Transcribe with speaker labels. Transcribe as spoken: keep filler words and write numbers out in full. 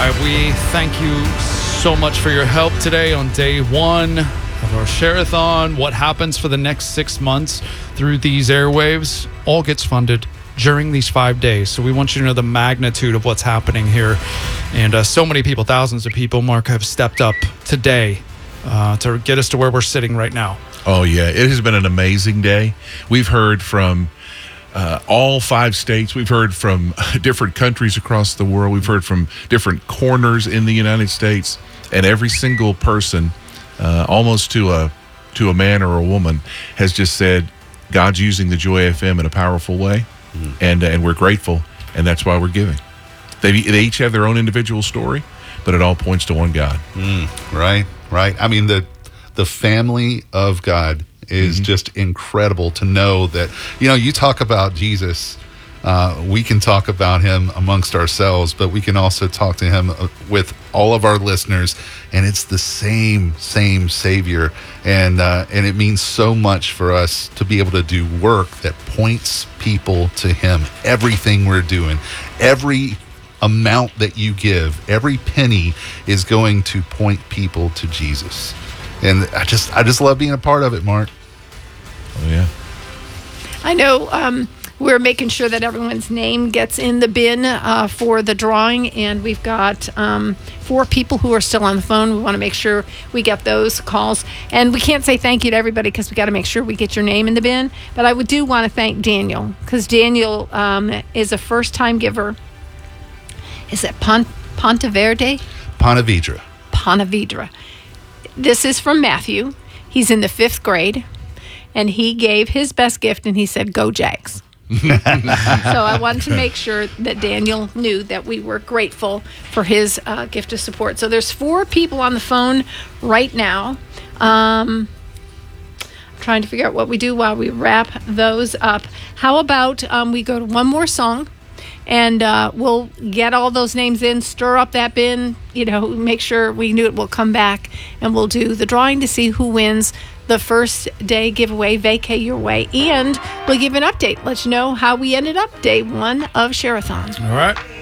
Speaker 1: I, we thank you so much for your help today on day one of our Share-a-thon. What happens for the next six months through these airwaves all gets funded during these five days. So we want you to know the magnitude of what's happening here. And uh, so many people, thousands of people, Mark, have stepped up today uh, to get us to where we're sitting right now.
Speaker 2: Oh, yeah. It has been an amazing day. We've heard from uh, all five states. We've heard from different countries across the world. We've heard from different corners in the United States. And every single person, uh, almost to a to a man or a woman, has just said, God's using the Joy F M in a powerful way. Mm-hmm. And, uh, and we're grateful. And that's why we're giving. They, they each have their own individual story, but it all points to one God.
Speaker 3: Mm, right, right. I mean, the the family of God is mm-hmm. just incredible to know that, you know, you talk about Jesus, uh, we can talk about him amongst ourselves, but we can also talk to him with all of our listeners, and it's the same, same Savior. And, uh, and it means so much for us to be able to do work that points people to him. Everything we're doing, every amount that you give, every penny is going to point people to Jesus. And I just I just love being a part of it, Mark.
Speaker 2: Oh, yeah.
Speaker 4: I know um, we're making sure that everyone's name gets in the bin uh, for the drawing, and we've got um, four people who are still on the phone. We want to make sure we get those calls. And we can't say thank you to everybody because we got to make sure we get your name in the bin. But I would do want to thank Daniel, because Daniel um, is a first-time giver. Is it Pont- Ponte Verde?
Speaker 3: Ponte Vedra.
Speaker 4: Ponte Vedra. This is from Matthew. He's in the fifth grade, and he gave his best gift, and he said, "Go Jags." So I wanted to make sure that Daniel knew that we were grateful for his uh, gift of support. So there's four people on the phone right now. Um, I'm trying to figure out what we do while we wrap those up. How about um, we go to one more song? And uh, we'll get all those names in, stir up that bin, you know, make sure we knew it. We'll come back and we'll do the drawing to see who wins the first day giveaway, Vacay Your Way. And we'll give an update, let you know how we ended up day one of Share-a-thon.
Speaker 1: All right.